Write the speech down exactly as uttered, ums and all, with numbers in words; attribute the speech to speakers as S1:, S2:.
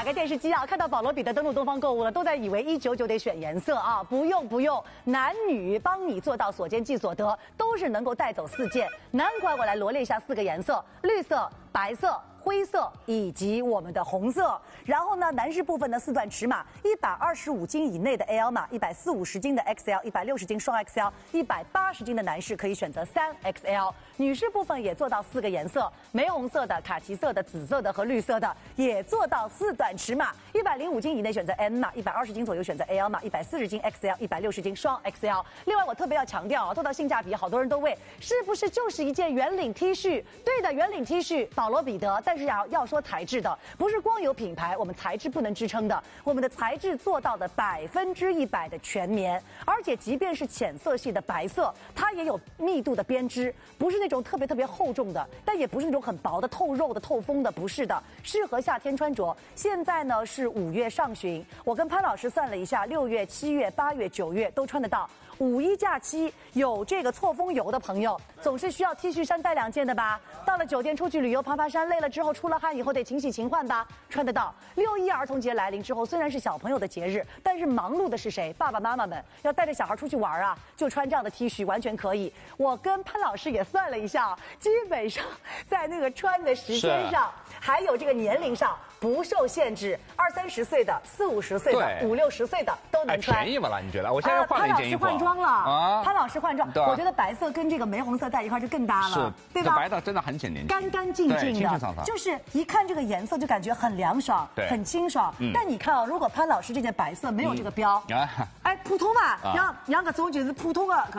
S1: 开电视机啊，看到保罗彼得登陆东方购物了，都在以为一九九得选颜色啊，不用不用，男女帮你做到所见即所得，都是能够带走四件。难怪我来罗列一下四个颜色：绿色、白色、灰色以及我们的红色。然后呢，男士部分的四段尺码，一百二十五斤以内的 L 码，一百四五十斤的 X L， 一百六十斤双 X L， 一百八十斤的男士可以选择三 X L。女士部分也做到四个颜色，玫红色的、卡其色的、紫色的和绿色的，也做到四段尺码，一百零五斤以内选择 M 码，一百二十斤左右选择 L 码，一百四十斤 X L， 一百六十斤双 X L。另外，我特别要强调啊，做到性价比，好多人都问是不是就是一件圆领 T 恤？对的，圆领 T 恤，保罗彼得，但是要要说材质的，不是光有品牌，我们材质不能支撑的，我们的材质做到的百分之一百的全棉，而且即便是浅色系的白色，它也有密度的编织，不是那种特别特别厚重的，但也不是那种很薄的透肉的透风的，不是的，适合夏天穿着。现在呢是五月上旬，我跟潘老师算了一下，六月、七月、八月、九月都穿得到。五一假期有这个错峰游的朋友，总是需要 T 恤衫带两件的吧？到了酒店出去旅游爬爬山，累了之后出了汗以后得勤洗勤换吧？穿得到。六一儿童节来临之后，虽然是小朋友的节日，但是忙碌的是谁？爸爸妈妈们要带着小孩出去玩啊，就穿这样的 T 恤完全可以。我跟潘老师也算了一下，基本上在那个穿的时间上，还有这个年龄上不受限制，二三十岁的、四五十岁的、五六十岁的都能穿。
S2: 哎，便宜吧了？你觉得？我现在换了一件衣服。
S1: 潘老师换装了啊！潘老师换装，我觉得白色跟这个玫红色在一块就更搭了，
S2: 是，
S1: 对吧？
S2: 白的真的很显年轻，
S1: 干干净净的，
S2: 清清爽爽，
S1: 就是一看这个颜色就感觉很凉爽，很清爽。但你看啊，如果潘老师这件白色没有这个标，哎，普通嘛，杨杨个总就是普通的。